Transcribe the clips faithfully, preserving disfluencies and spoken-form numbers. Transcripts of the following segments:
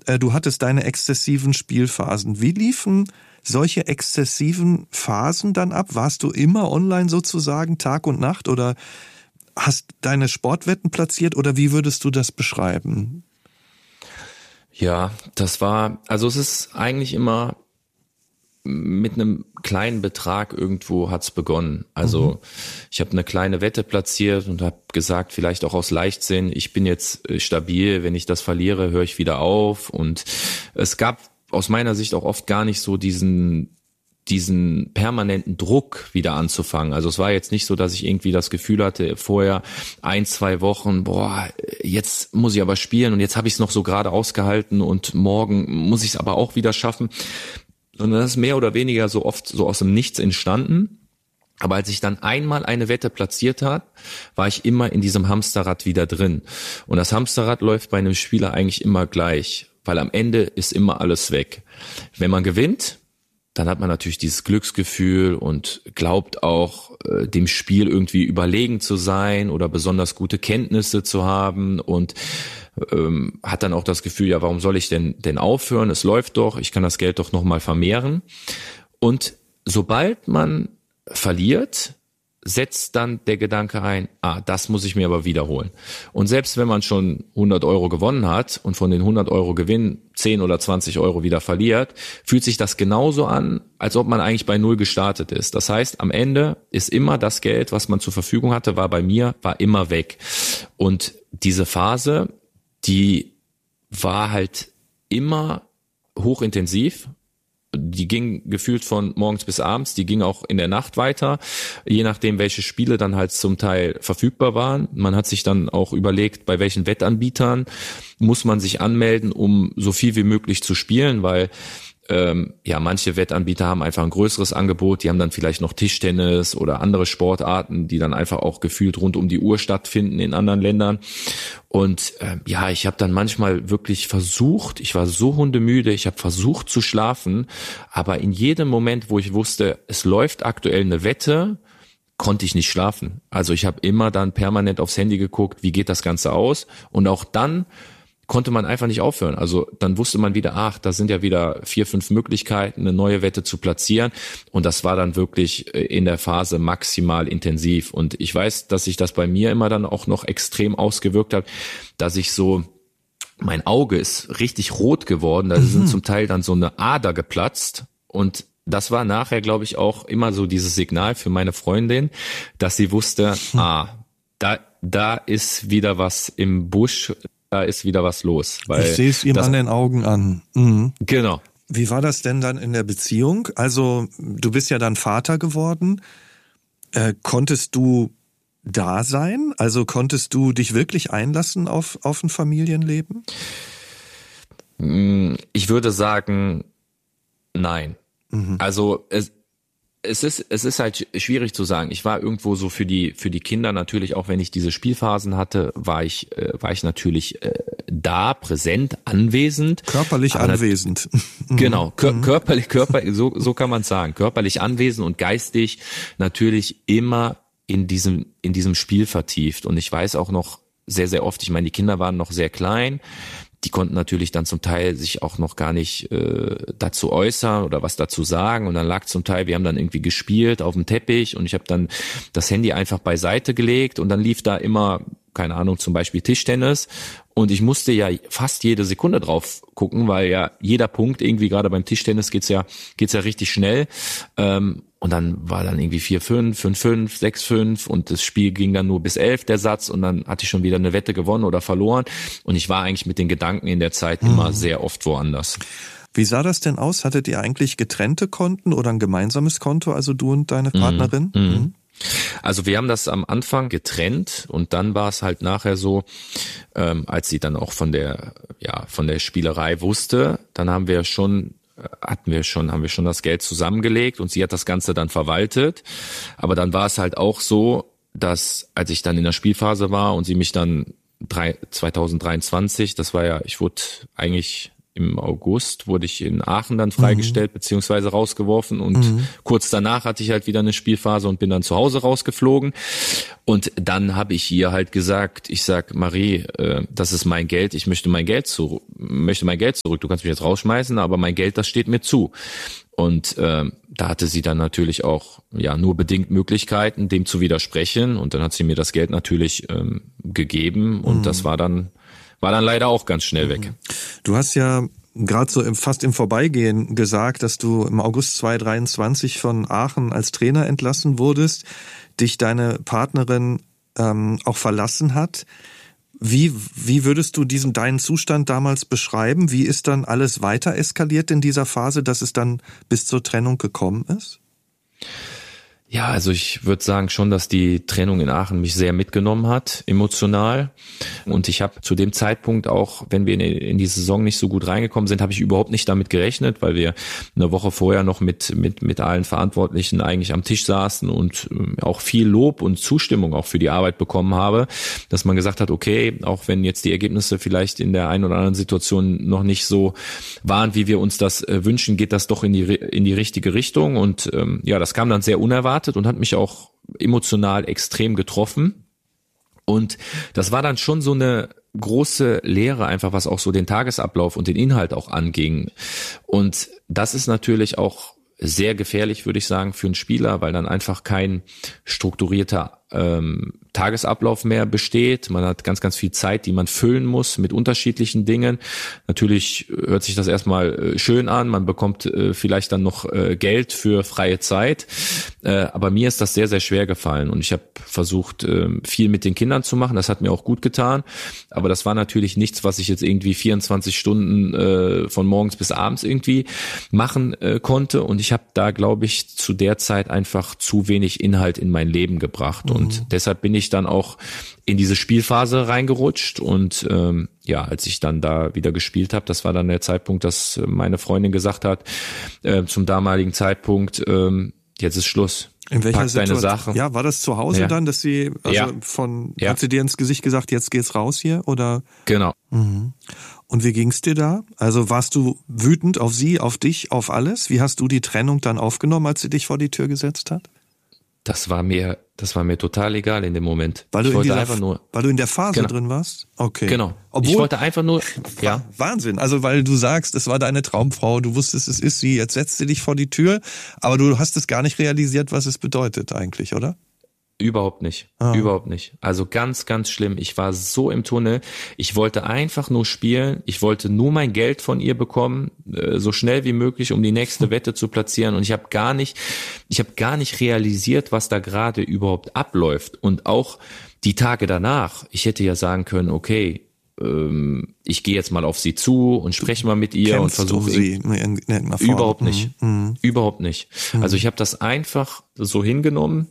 äh, du hattest deine exzessiven Spielphasen. Wie liefen solche exzessiven Phasen dann ab? Warst du immer online sozusagen, Tag und Nacht, oder hast deine Sportwetten platziert, oder wie würdest du das beschreiben? Ja, das war, also es ist eigentlich immer mit einem kleinen Betrag irgendwo hat's begonnen. Also mhm. ich habe eine kleine Wette platziert und habe gesagt, vielleicht auch aus Leichtsinn, ich bin jetzt stabil, wenn ich das verliere, höre ich wieder auf. Und es gab aus meiner Sicht auch oft gar nicht so diesen diesen permanenten Druck wieder anzufangen. Also es war jetzt nicht so, dass ich irgendwie das Gefühl hatte, vorher ein, zwei Wochen, boah, jetzt muss ich aber spielen und jetzt habe ich es noch so gerade ausgehalten und morgen muss ich es aber auch wieder schaffen. Sondern das ist mehr oder weniger so oft so aus dem Nichts entstanden. Aber als ich dann einmal eine Wette platziert habe, war ich immer in diesem Hamsterrad wieder drin. Und das Hamsterrad läuft bei einem Spieler eigentlich immer gleich, weil am Ende ist immer alles weg. Wenn man gewinnt, dann hat man natürlich dieses Glücksgefühl und glaubt auch, äh, dem Spiel irgendwie überlegen zu sein oder besonders gute Kenntnisse zu haben und ähm, hat dann auch das Gefühl, ja, warum soll ich denn denn aufhören? Es läuft doch, ich kann das Geld doch nochmal vermehren. Und sobald man verliert, setzt dann der Gedanke ein, ah, das muss ich mir aber wiederholen. Und selbst wenn man schon hundert Euro gewonnen hat und von den hundert Euro Gewinn zehn oder zwanzig Euro wieder verliert, fühlt sich das genauso an, als ob man eigentlich bei Null gestartet ist. Das heißt, am Ende ist immer das Geld, was man zur Verfügung hatte, war bei mir, war immer weg. Und diese Phase, die war halt immer hochintensiv. Die ging gefühlt von morgens bis abends, die ging auch in der Nacht weiter, je nachdem, welche Spiele dann halt zum Teil verfügbar waren. Man hat sich dann auch überlegt, bei welchen Wettanbietern muss man sich anmelden, um so viel wie möglich zu spielen, weil ähm, ja, manche Wettanbieter haben einfach ein größeres Angebot, die haben dann vielleicht noch Tischtennis oder andere Sportarten, die dann einfach auch gefühlt rund um die Uhr stattfinden in anderen Ländern. Und äh, ja, ich habe dann manchmal wirklich versucht, ich war so hundemüde, ich habe versucht zu schlafen, aber in jedem Moment, wo ich wusste, es läuft aktuell eine Wette, konnte ich nicht schlafen. Also ich habe immer dann permanent aufs Handy geguckt, wie geht das Ganze aus? Und auch dann konnte man einfach nicht aufhören. Also dann wusste man wieder, ach, da sind ja wieder vier, fünf Möglichkeiten, eine neue Wette zu platzieren. Und das war dann wirklich in der Phase maximal intensiv. Und ich weiß, dass sich das bei mir immer dann auch noch extrem ausgewirkt hat, dass ich so, mein Auge ist richtig rot geworden. Da mhm. sind zum Teil dann so eine Ader geplatzt. Und das war nachher, glaube ich, auch immer so dieses Signal für meine Freundin, dass sie wusste, mhm. ah, da, da ist wieder was im Busch. Da ist wieder was los. Weil ich sehe es ihm an den Augen an. Mhm. Genau. Wie war das denn dann in der Beziehung? Also du bist ja dann Vater geworden. Äh, konntest du da sein? Also konntest du dich wirklich einlassen auf, auf ein Familienleben? Ich würde sagen, nein. Mhm. Also es Es ist, es ist halt schwierig zu sagen. Ich war irgendwo so für die, für die Kinder natürlich, auch wenn ich diese Spielphasen hatte, war ich, äh, war ich natürlich äh, da, präsent, anwesend. Körperlich Aber anwesend. Genau, kör- körperlich, körperlich, so, so kann man sagen. Körperlich anwesend und geistig natürlich immer in diesem, in diesem Spiel vertieft. Und ich weiß auch noch sehr, sehr oft, ich meine, die Kinder waren noch sehr klein. Die konnten natürlich dann zum Teil sich auch noch gar nicht äh, dazu äußern oder was dazu sagen. Und dann lag zum Teil, wir haben dann irgendwie gespielt auf dem Teppich und ich habe dann das Handy einfach beiseite gelegt und dann lief da immer, keine Ahnung, zum Beispiel Tischtennis. Und ich musste ja fast jede Sekunde drauf gucken, weil ja jeder Punkt irgendwie, gerade beim Tischtennis geht's ja geht's ja richtig schnell. Ähm, und dann war dann irgendwie vier fünf, fünf fünf, sechs fünf und das Spiel ging dann nur bis elf, der Satz. Und dann hatte ich schon wieder eine Wette gewonnen oder verloren. Und ich war eigentlich mit den Gedanken in der Zeit immer mhm. sehr oft woanders. Wie sah das denn aus? Hattet ihr eigentlich getrennte Konten oder ein gemeinsames Konto, also du und deine Partnerin? Mhm. Mhm. Also wir haben das am Anfang getrennt und dann war es halt nachher so, ähm, als sie dann auch von der, ja, von der Spielerei wusste, dann haben wir schon, hatten wir schon, haben wir schon das Geld zusammengelegt und sie hat das Ganze dann verwaltet. Aber dann war es halt auch so, dass als ich dann in der Spielphase war und sie mich dann drei, zwanzig dreiundzwanzig, das war ja, ich wurde eigentlich im August wurde ich in Aachen dann freigestellt, mhm. beziehungsweise rausgeworfen und mhm. kurz danach hatte ich halt wieder eine Spielphase und bin dann zu Hause rausgeflogen. Und dann habe ich ihr halt gesagt, ich sag, Marie, äh, das ist mein Geld, ich möchte mein Geld zu, möchte mein Geld zurück. Du kannst mich jetzt rausschmeißen, aber mein Geld, das steht mir zu. Und äh, da hatte sie dann natürlich auch ja nur bedingt Möglichkeiten, dem zu widersprechen. Und dann hat sie mir das Geld natürlich ähm, gegeben und mhm. das war dann war dann leider auch ganz schnell weg. Du hast ja gerade so im, fast im Vorbeigehen gesagt, dass du im August zweitausenddreiundzwanzig von Aachen als Trainer entlassen wurdest, dich deine Partnerin ähm, auch verlassen hat. Wie, wie würdest du diesen deinen Zustand damals beschreiben? Wie ist dann alles weiter eskaliert in dieser Phase, dass es dann bis zur Trennung gekommen ist? Ja, also ich würde sagen schon, dass die Trennung in Aachen mich sehr mitgenommen hat, emotional. Und ich habe zu dem Zeitpunkt auch, wenn wir in, in die Saison nicht so gut reingekommen sind, habe ich überhaupt nicht damit gerechnet, weil wir eine Woche vorher noch mit mit mit allen Verantwortlichen eigentlich am Tisch saßen und auch viel Lob und Zustimmung auch für die Arbeit bekommen habe, dass man gesagt hat, okay, auch wenn jetzt die Ergebnisse vielleicht in der einen oder anderen Situation noch nicht so waren, wie wir uns das äh, wünschen, geht das doch in die in die richtige Richtung. Und ähm, ja, das kam dann sehr unerwartet und hat mich auch emotional extrem getroffen. Und das war dann schon so eine große Lehre, einfach was auch so den Tagesablauf und den Inhalt auch anging. Und das ist natürlich auch sehr gefährlich, würde ich sagen, für einen Spieler, weil dann einfach kein strukturierter ähm, Tagesablauf mehr besteht. Man hat ganz, ganz viel Zeit, die man füllen muss mit unterschiedlichen Dingen. Natürlich hört sich das erstmal äh, schön an. Man bekommt äh, vielleicht dann noch äh, Geld für freie Zeit. Äh, aber mir ist das sehr, sehr schwer gefallen. Und ich habe versucht, äh, viel mit den Kindern zu machen. Das hat mir auch gut getan. Aber das war natürlich nichts, was ich jetzt irgendwie vierundzwanzig Stunden äh, von morgens bis abends irgendwie machen äh, konnte. Und ich habe da, glaube ich, zu der Zeit einfach zu wenig Inhalt in mein Leben gebracht. Mhm. Und deshalb bin ich dann auch in diese Spielphase reingerutscht und ähm, ja, als ich dann da wieder gespielt habe, das war dann der Zeitpunkt, dass meine Freundin gesagt hat, äh, zum damaligen Zeitpunkt, ähm, jetzt ist Schluss. In welcher Pack Situation? Deine Sachen. Ja, war das zu Hause ja. dann, dass sie, also ja. von, ja. hat sie dir ins Gesicht gesagt, jetzt geht's raus hier, oder? Genau. Mhm. Und wie ging's dir da? Also warst du wütend auf sie, auf dich, auf alles? Wie hast du die Trennung dann aufgenommen, als sie dich vor die Tür gesetzt hat? Das war mir, das war mir total egal in dem Moment. Weil du, ich in wollte dieser, einfach nur, weil du in der Phase genau. drin warst? Okay. Genau. Obwohl, ich wollte einfach nur, ja. Wahnsinn. Also, weil du sagst, es war deine Traumfrau, du wusstest, es ist sie, jetzt setzt sie dich vor die Tür, aber du hast es gar nicht realisiert, was es bedeutet eigentlich, oder? Überhaupt nicht, ah. überhaupt nicht. Also ganz, ganz schlimm. Ich war so im Tunnel. Ich wollte einfach nur spielen. Ich wollte nur mein Geld von ihr bekommen, so schnell wie möglich, um die nächste Wette zu platzieren. Und ich habe gar nicht, ich habe gar nicht realisiert, was da gerade überhaupt abläuft. Und auch die Tage danach. Ich hätte ja sagen können, okay, ähm, ich gehe jetzt mal auf sie zu und spreche mal mit ihr und versuche sie. In, in, in überhaupt nicht, mhm. überhaupt nicht. Mhm. Also ich habe das einfach so hingenommen.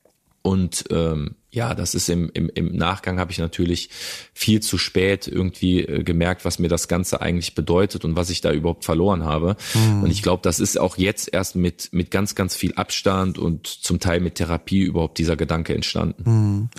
Und ähm, ja, das ist im, im, im Nachgang habe ich natürlich viel zu spät irgendwie äh, gemerkt, was mir das Ganze eigentlich bedeutet und was ich da überhaupt verloren habe. Mhm. Und ich glaube, das ist auch jetzt erst mit mit ganz, ganz viel Abstand und zum Teil mit Therapie überhaupt dieser Gedanke entstanden. Mhm.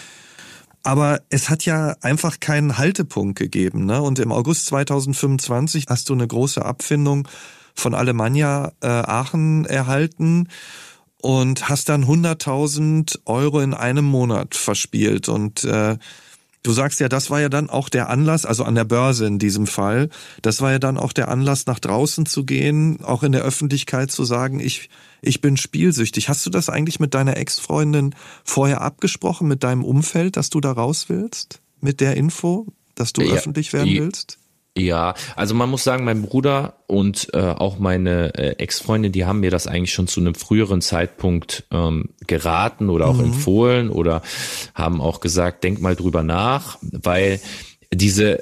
Aber es hat ja einfach keinen Haltepunkt gegeben, ne? Und im August zweitausendfünfundzwanzig hast du eine große Abfindung von Alemannia äh, Aachen erhalten. Und hast dann hunderttausend Euro in einem Monat verspielt. Und äh, du sagst ja, das war ja dann auch der Anlass, also an der Börse in diesem Fall, das war ja dann auch der Anlass, nach draußen zu gehen, auch in der Öffentlichkeit zu sagen, ich ich bin spielsüchtig. Hast du das eigentlich mit deiner Ex-Freundin vorher abgesprochen, mit deinem Umfeld, dass du da raus willst? Mit der Info, dass du ja, öffentlich werden ja. willst? Ja, also man muss sagen, mein Bruder und äh, auch meine äh, Ex-Freundin, die haben mir das eigentlich schon zu einem früheren Zeitpunkt ähm, geraten oder auch mhm. empfohlen oder haben auch gesagt, denk mal drüber nach, weil diese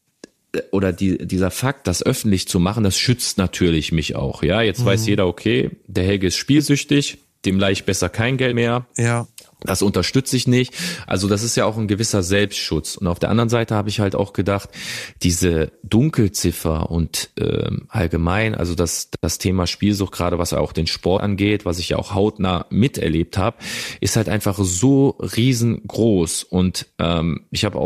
oder die, dieser Fakt, das öffentlich zu machen, das schützt natürlich mich auch. Ja, jetzt mhm. weiß jeder, okay, der Helge ist spielsüchtig, dem leihe ich besser kein Geld mehr. Ja. Das unterstütze ich nicht. Also das ist ja auch ein gewisser Selbstschutz. Und auf der anderen Seite habe ich halt auch gedacht, diese Dunkelziffer und ähm, allgemein, also das das Thema Spielsucht, gerade was auch den Sport angeht, was ich ja auch hautnah miterlebt habe, ist halt einfach so riesengroß. Und ähm, ich habe auch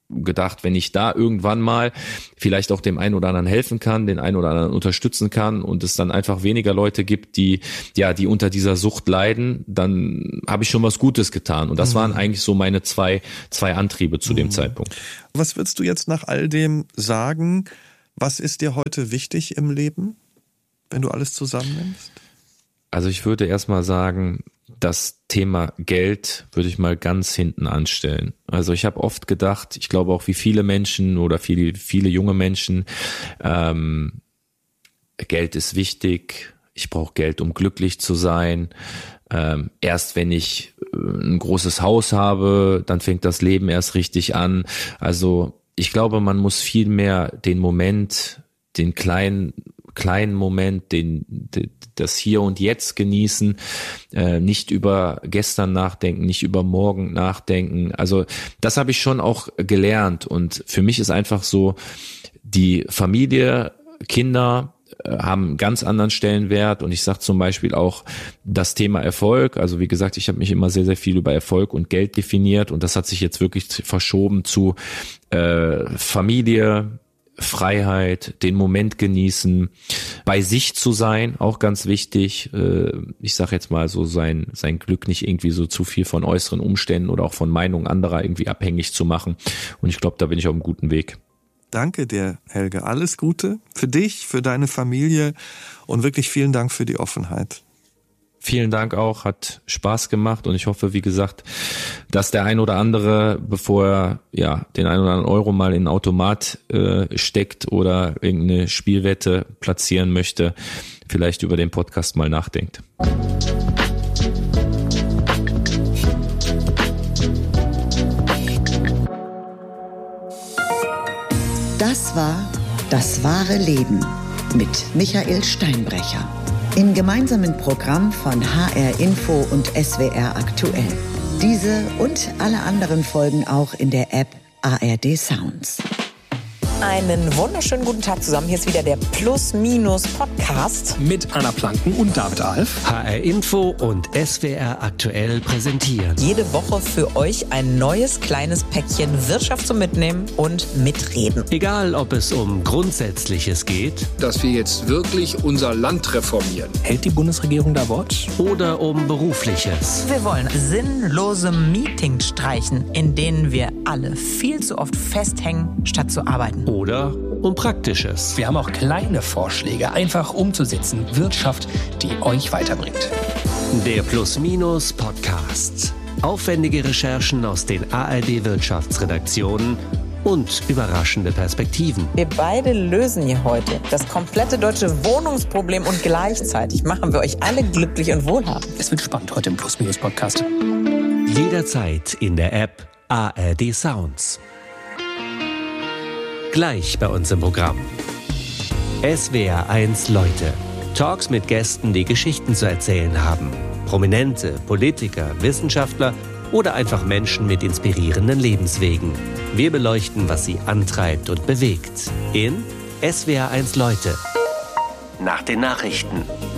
gedacht, wenn ich da irgendwann mal vielleicht auch dem einen oder anderen helfen kann, den einen oder anderen unterstützen kann und es dann einfach weniger Leute gibt, die ja, die unter dieser Sucht leiden, dann habe ich schon was Gutes getan. Und das mhm. waren eigentlich so meine zwei zwei Antriebe zu mhm. dem Zeitpunkt. Was würdest du jetzt nach all dem sagen? Was ist dir heute wichtig im Leben, wenn du alles zusammennimmst? Also ich würde erstmal sagen, das Thema Geld würde ich mal ganz hinten anstellen. Also ich habe oft gedacht, ich glaube auch wie viele Menschen oder viele, viele junge Menschen, ähm, Geld ist wichtig, ich brauche Geld, um glücklich zu sein. Ähm, erst wenn ich äh, ein großes Haus habe, dann fängt das Leben erst richtig an. Also ich glaube, man muss viel mehr den Moment, den kleinen kleinen Moment, den, das Hier und Jetzt genießen, äh, nicht über gestern nachdenken, nicht über morgen nachdenken. Also das habe ich schon auch gelernt und für mich ist einfach so, die Familie, Kinder äh, haben einen ganz anderen Stellenwert und ich sage zum Beispiel auch das Thema Erfolg, also wie gesagt, ich habe mich immer sehr, sehr viel über Erfolg und Geld definiert und das hat sich jetzt wirklich verschoben zu äh, Familie, Freiheit, den Moment genießen, bei sich zu sein, auch ganz wichtig. Ich sage jetzt mal so, sein sein Glück nicht irgendwie so zu viel von äußeren Umständen oder auch von Meinungen anderer irgendwie abhängig zu machen. Und ich glaube, da bin ich auf einem guten Weg. Danke dir, Helge. Alles Gute für dich, für deine Familie und wirklich vielen Dank für die Offenheit. Vielen Dank auch, hat Spaß gemacht und ich hoffe, wie gesagt, dass der ein oder andere, bevor er ja den ein oder anderen Euro mal in einen Automat äh, steckt oder irgendeine Spielwette platzieren möchte, vielleicht über den Podcast mal nachdenkt. Das war Das wahre Leben mit Michael Steinbrecher. Im gemeinsamen Programm von H R Info und S W R Aktuell. Diese und alle anderen Folgen auch in der App A R D Sounds. Einen wunderschönen guten Tag zusammen. Hier ist wieder der Plus-Minus-Podcast. Mit Anna Planken und David Alf. H R Info und S W R Aktuell präsentieren. Jede Woche für euch ein neues kleines Päckchen Wirtschaft zum Mitnehmen und Mitreden. Egal, ob es um Grundsätzliches geht. Dass wir jetzt wirklich unser Land reformieren. Hält die Bundesregierung da Wort? Oder um Berufliches. Wir wollen sinnlose Meetings streichen, in denen wir alle viel zu oft festhängen, statt zu arbeiten. Oder um Praktisches. Wir haben auch kleine Vorschläge, einfach umzusetzen. Wirtschaft, die euch weiterbringt. Der Plus-Minus-Podcast. Aufwendige Recherchen aus den A R D-Wirtschaftsredaktionen und überraschende Perspektiven. Wir beide lösen hier heute das komplette deutsche Wohnungsproblem und gleichzeitig machen wir euch alle glücklich und wohlhabend. Es wird spannend heute im Plus-Minus-Podcast. Jederzeit in der App A R D Sounds. Gleich bei uns im Programm. S W R eins Leute. Talks mit Gästen, die Geschichten zu erzählen haben. Prominente, Politiker, Wissenschaftler oder einfach Menschen mit inspirierenden Lebenswegen. Wir beleuchten, was sie antreibt und bewegt. In S W R eins Leute. Nach den Nachrichten.